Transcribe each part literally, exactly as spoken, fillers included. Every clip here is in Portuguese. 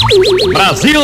Brasil!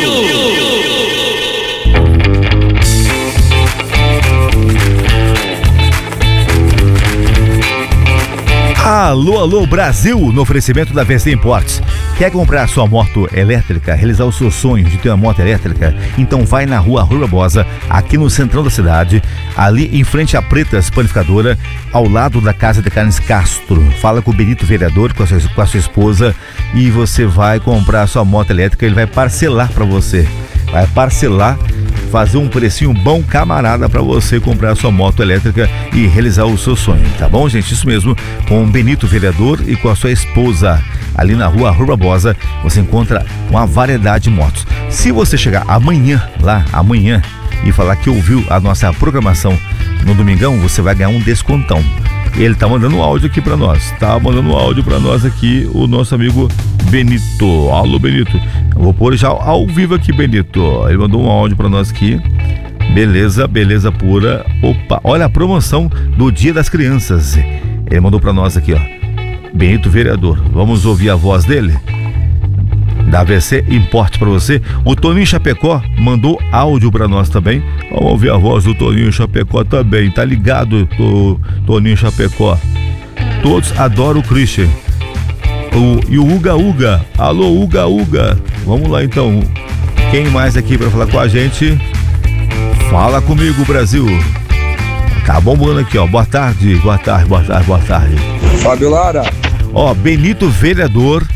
Alô, alô, Brasil, no oferecimento da V C Imports. Quer comprar sua moto elétrica, realizar o seu sonho de ter uma moto elétrica? Então vai na rua Rui Barbosa, aqui no centrão da cidade, ali em frente à Pretas Panificadora, ao lado da Casa de Carnes Castro. Fala com o Benito Vereador, com a sua, com a sua esposa, e você vai comprar a sua moto elétrica, ele vai parcelar para você. Vai parcelar, fazer um precinho bom, camarada, para você comprar a sua moto elétrica e realizar o seu sonho, tá bom, gente? Isso mesmo, com o Benito Vereador e com a sua esposa. Ali na rua Rui Barbosa, você encontra uma variedade de motos. Se você chegar amanhã, lá, amanhã, e falar que ouviu a nossa programação no domingão, você vai ganhar um descontão. Ele tá mandando um áudio aqui pra nós, tá mandando um áudio pra nós aqui, o nosso amigo Benito. Alô, Benito. Eu vou pôr já ao vivo aqui, Benito. Ele mandou um áudio pra nós aqui. Beleza, beleza pura. Opa, olha a promoção do Dia das Crianças. Ele mandou pra nós aqui, ó. Benito Vereador. Vamos ouvir a voz dele? Da A V C Importe pra você. O Toninho Chapecó mandou áudio pra nós também. Vamos ouvir a voz do Toninho Chapecó também. Tá ligado, to, Toninho Chapecó? Todos adoram o Christian. O, e o Uga Uga. Alô, Uga Uga. Vamos lá então. Quem mais aqui pra falar com a gente? Fala comigo, Brasil. Tá bombando aqui, ó. Boa tarde, boa tarde, boa tarde, boa tarde. Fábio Lara. Ó, Benito Vereador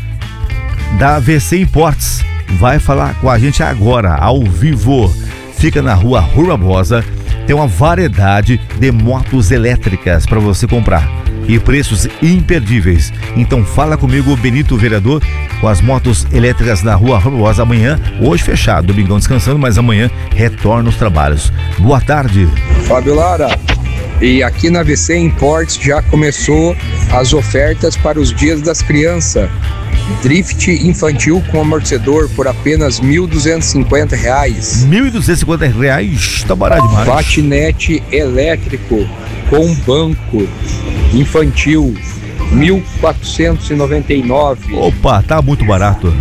da A V C Imports vai falar com a gente agora, ao vivo. Fica na rua Rui Barbosa, tem uma variedade de motos elétricas para você comprar e preços imperdíveis. Então fala comigo, Benito Vereador, com as motos elétricas na rua Rui Barbosa amanhã, hoje fechado, domingão descansando, mas amanhã retorna os trabalhos. Boa tarde. Fábio Lara. E aqui na A V C Imports já começou as ofertas para os dias das crianças. Drift infantil com amortecedor por apenas mil duzentos e cinquenta reais. mil e duzentos e cinquenta reais, tá barato demais. Patinete elétrico com banco infantil, mil quatrocentos e noventa e nove. Opa, tá muito barato.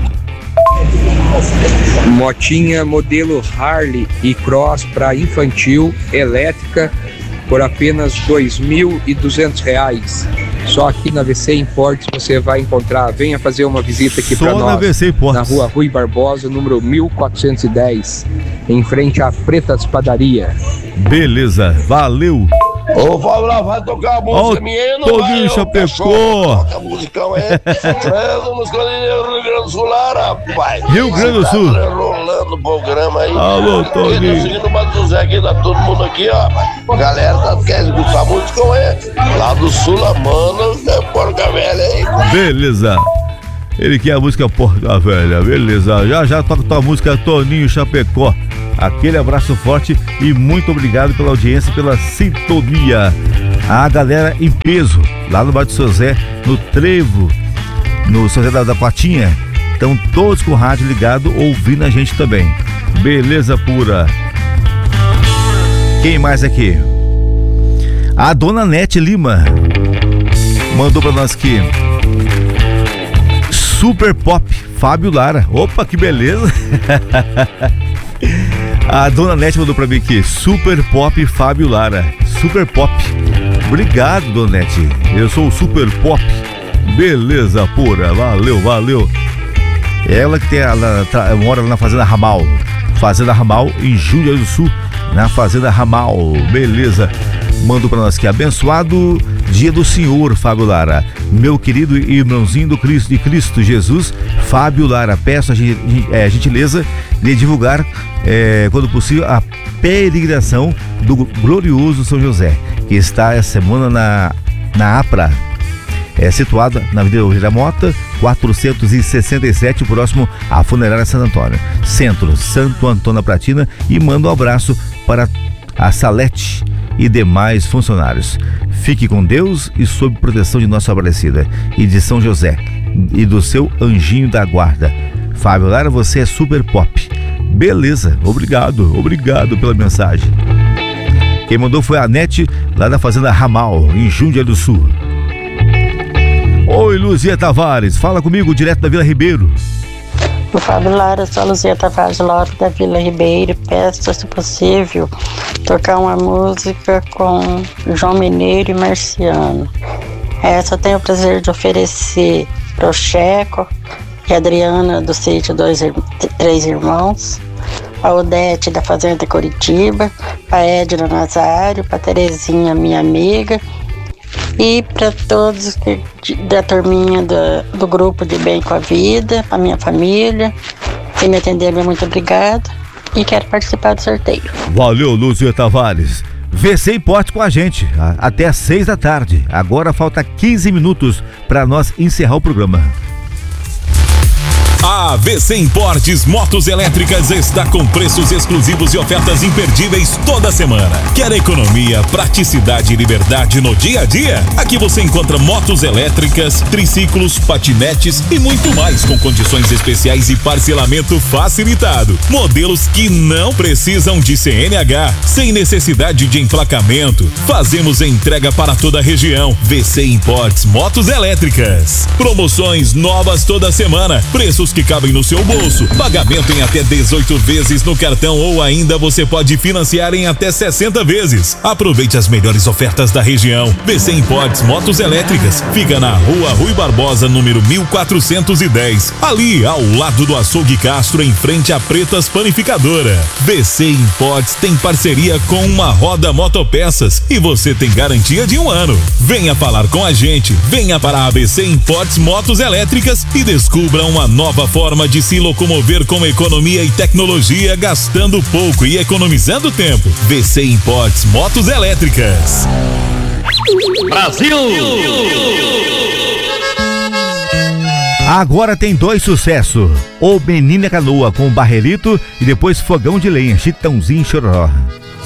Motinha modelo Harley e Cross para infantil elétrica por apenas dois mil e duzentos reais. Só aqui na A V C Imports você vai encontrar. Venha fazer uma visita aqui para nós. Na A V C Imports. Na rua Rui Barbosa, número mil quatrocentos e dez, em frente à Pretas Padaria. Beleza, valeu. Ô, Fábio, vai tocar a música minha, não vai? Toninho Chapecó. Toca a música, é? É, música do Rio Grande do Sul, lá, rapaz. Rio Grande do Sul. Tá rolando o programa aí. Alô, Toninho. Tô seguindo o Mato Zé aqui, tá todo mundo aqui, ó. A galera tá, quer escutar a música, é? Lá do Sul, a mano, é Porca Velha aí. Beleza. Ele quer a música Porca Velha, beleza. Já já toca tua música, Toninho Chapecó. Aquele abraço forte e muito obrigado pela audiência, pela sintonia. A galera em peso, lá no bairro de São José, no Trevo, no São José da, da Patinha, estão todos com o rádio ligado, ouvindo a gente também. Beleza pura. Quem mais aqui? A dona Nete Lima mandou pra nós aqui. Super Pop, Fábio Lara. Opa, que beleza. A dona Nete mandou pra mim aqui, Super Pop Fábio Lara. Super Pop. Obrigado, dona Nete. Eu sou o Super Pop. Beleza pura, valeu, valeu. Ela que tem, ela tra, mora lá na Fazenda Ramal. Fazenda Ramal, em Juiz do Sul, na Fazenda Ramal. Beleza. Mandou pra nós aqui, abençoado dia do Senhor, Fábio Lara. Meu querido irmãozinho do Cristo, de Cristo Jesus, Fábio Lara. Peço a gentileza de divulgar, é, quando possível, a peregrinação do glorioso São José, que está essa semana na, na APRA, é, situada na Avenida Gira Mota, quatrocentos e sessenta e sete, próximo à Funerária Santo Antônio, Centro, Santo Antônio da Platina, e manda um abraço para a Salete e demais funcionários. Fique com Deus e sob proteção de Nossa Aparecida e de São José e do seu anjinho da guarda. Fábio Lara, você é super pop. Beleza, obrigado, obrigado pela mensagem. Quem mandou foi a Nete, lá da Fazenda Ramal, em Jundiaí do Sul. Oi, Luzia Tavares, fala comigo direto da Vila Ribeiro. O Fábio Lara, sou a Luzia Tavares Lopes da Vila Ribeiro. Peço, se possível, tocar uma música com João Mineiro e Marciano. Essa eu tenho o prazer de oferecer para o Checo e a Adriana do sítio Dois Três Irmãos, a Odete da Fazenda Curitiba, a Edna Nazário, para Terezinha, minha amiga, e para todos que, da turminha do, do grupo de Bem com a Vida, a minha família. Quem me atendeu, muito obrigado, e quero participar do sorteio. Valeu, Lúcia Tavares. V C Importes com a gente até às seis da tarde. Agora falta quinze minutos para nós encerrar o programa. A V C Importes Motos Elétricas está com preços exclusivos e ofertas imperdíveis toda semana. Quer economia, praticidade e liberdade no dia a dia? Aqui você encontra motos elétricas, triciclos, patinetes e muito mais com condições especiais e parcelamento facilitado. Modelos que não precisam de C N H, sem necessidade de emplacamento. Fazemos entrega para toda a região. V C Importes Motos Elétricas. Promoções novas toda semana. Preços que cabem no seu bolso. Pagamento em até dezoito vezes no cartão ou ainda você pode financiar em até sessenta vezes. Aproveite as melhores ofertas da região. V C Importes Motos Elétricas. Fica na Rua Rui Barbosa, número mil quatrocentos e dez. Ali, ao lado do Açougue Castro, em frente à Pretas Panificadora. V C Importes tem parceria com uma Roda Motopeças e você tem garantia de um ano. Venha falar com a gente. Venha para a V C Importes Motos Elétricas e descubra uma nova forma de se locomover com economia e tecnologia, gastando pouco e economizando tempo. V C Importes Motos Elétricas. Brasil! Agora tem dois sucessos: O Menina Canoa com o Barrelito e depois Fogão de Lenha, Chitãozinho e Chororó.